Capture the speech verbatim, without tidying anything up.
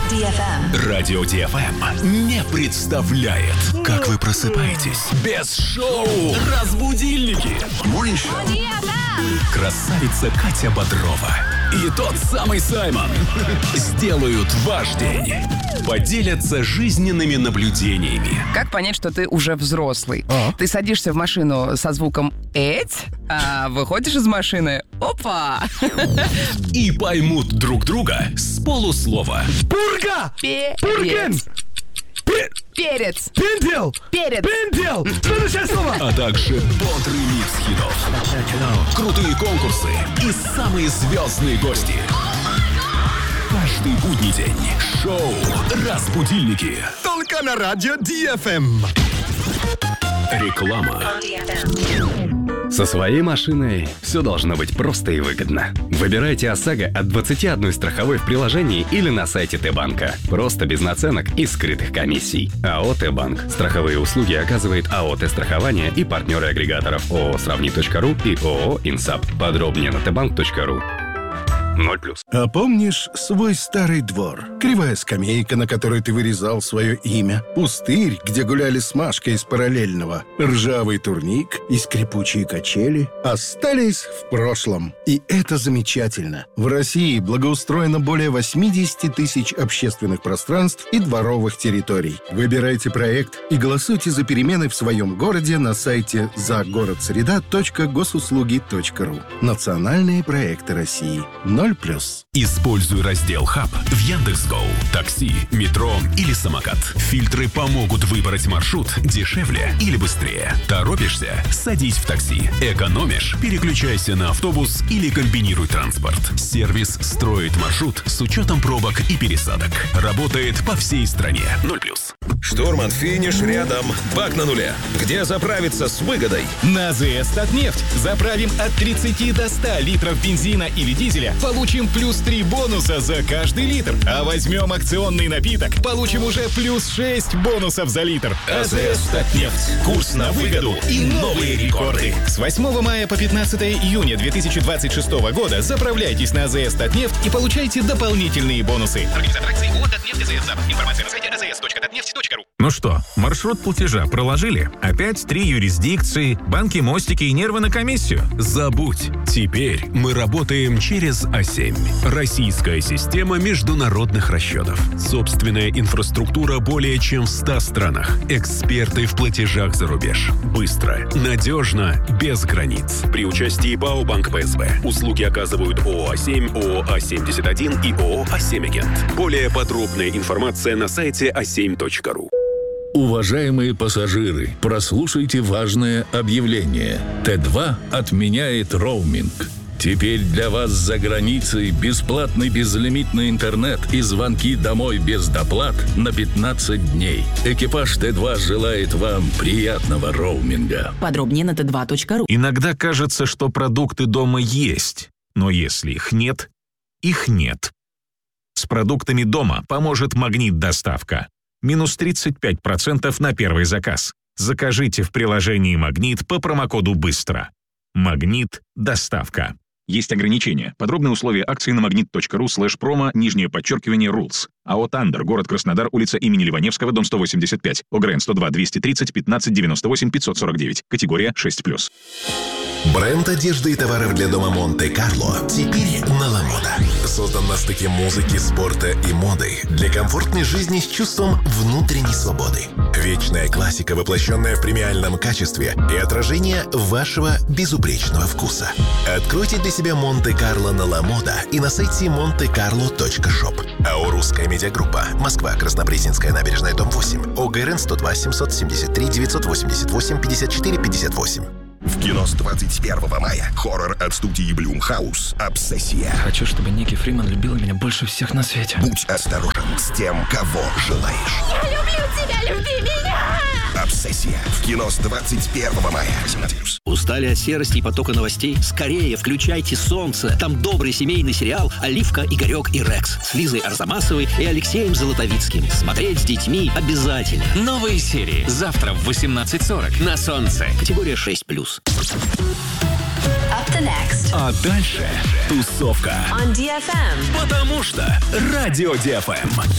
ди эф эм. Радио ди эф эм не представляет, как вы просыпаетесь без шоу «Разбудильники». Красавица Катя Бодрова и тот самый Саймон сделают ваш день. Поделятся жизненными наблюдениями. Как понять, что ты уже взрослый? А? Ты садишься в машину со звуком «эть», а выходишь из машины — опа! И поймут друг друга с полуслова. Пурга! Пурген! Перец. Перец. Пиндел! Перец. Пиндел! Следующее слово! А также бодрый микс хитов, крутые конкурсы и самые звездные гости. Каждый будний день шоу «Разбудильники». Только на радио ди эф эм. Реклама. Со своей машиной все должно быть просто и выгодно. Выбирайте ОСАГО от двадцати одной страховой в приложении или на сайте Т-банка. Просто без наценок и скрытых комиссий. АО Т-банк. Страховые услуги оказывает АО Т-страхование и партнеры агрегаторов ООО Сравни точка ру и ООО Инсап. Подробнее на тэ банк точка ру. ноль плюс. А помнишь свой старый двор? Кривая скамейка, на которой ты вырезал свое имя. Пустырь, где гуляли с Машкой из параллельного. Ржавый турник и скрипучие качели остались в прошлом. И это замечательно. В России благоустроено более восемьдесят тысяч общественных пространств и дворовых территорий. Выбирайте проект и голосуйте за перемены в своем городе на сайте загородсреда точка госуслуги точка ру. Национальные проекты России. ноль плюс. Используй раздел «Хаб» в Яндекс.Гоу. Такси, метро или самокат. Фильтры помогут выбрать маршрут дешевле или быстрее. Торопишься? Садись в такси. Экономишь? Переключайся на автобус или комбинируй транспорт. Сервис строит маршрут с учетом пробок и пересадок. Работает по всей стране. ноль плюс. Штурман, финиш рядом. Бак на нуле. Где заправиться с выгодой? На АЗС Татнефть. Заправим от тридцати до ста литров бензина или дизеля. Получим плюс три бонуса за каждый литр. А возьмем акционный напиток. Получим уже плюс шесть бонусов за литр. АЗС Татнефть. Курс на выгоду и новые рекорды. С восьмого мая по пятнадцатое июня две тысячи двадцать шестого года заправляйтесь на АЗС Татнефть и получайте дополнительные бонусы. Организатор акции ООО «Татнефть АЗС Запад». Информация на сайте а зэ эс точка татнефть точка ру. Ну что, маршрут платежа проложили? Опять три юрисдикции, банки, мостики и нервы на комиссию? Забудь. Теперь мы работаем через а семь. Российская система международных расчетов. Собственная инфраструктура более чем в ста странах. Эксперты в платежах за рубеж. Быстро, надежно, без границ. При участии БАО Банк Пэ Эс Бэ. Услуги оказывают ООО а семь, ООО а семьдесят один и ООО а семь Агент. Более подробная информация на сайте а семь точка ру. Уважаемые пассажиры, прослушайте важное объявление. Тэ два отменяет роуминг. Теперь для вас за границей бесплатный безлимитный интернет и звонки домой без доплат на пятнадцать дней. Экипаж Тэ два желает вам приятного роуминга. Подробнее на тэ два точка ру. Иногда кажется, что продукты дома есть, но если их нет, их нет. С продуктами дома поможет «Магнит Доставка». Минус тридцать пять процентов на первый заказ. Закажите в приложении «Магнит» по промокоду «Быстро». «Магнит Доставка». Есть ограничения. Подробные условия акции на магнит точка ру слэш промо, нижнее подчеркивание, rules. АО «Тандер», город Краснодар, улица имени Ливаневского, дом сто восемьдесят пять. ОГРН сто два двести тридцать пятнадцать девяносто восемь пятьсот сорок девять. Категория шесть плюс. Бренд одежды и товаров для дома Монте-Карло теперь на Ламода. Создан на стыке музыки, спорта и моды для комфортной жизни с чувством внутренней свободы. Вечная классика, воплощенная в премиальном качестве и отражение вашего безупречного вкуса. Откройте для себя Монте-Карло на Ламода и на сайте монте карло точка шоп. АО «Русская медиагруппа». Москва, Краснопресненская набережная, дом восемь. ОГРН сто два семьсот семьдесят три девятьсот восемьдесят восемь пятьдесят четыре пятьдесят восемь. В кино с двадцать первого мая. Хоррор от студии Блумхаус. «Обсессия». Хочу, чтобы Ники Фриман любила меня больше всех на свете. Будь осторожен с тем, кого желаешь. Я люблю тебя, люби меня! «Обсессия». В кино с двадцать первого мая. восемнадцать плюс. Устали от серости и потока новостей? Скорее включайте «Солнце». Там добрый семейный сериал «Оливка, Игорек и Рекс» с Лизой Арзамасовой и Алексеем Золотовицким. Смотреть с детьми обязательно. Новые серии завтра в восемнадцать сорок на «Солнце». Категория шесть плюс. Up the next. А дальше тусовка. On ди эф эм. Потому что Радио ди эф эм.